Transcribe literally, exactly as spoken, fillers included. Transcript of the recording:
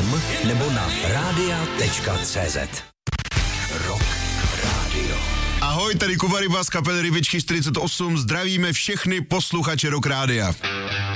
em nebo na rádia tečka cé zet. Rock Radio. Ahoj, tady Kuba Ryba z kapely Rybičky čtyřicet osm, zdravíme všechny posluchače Rock Rádia.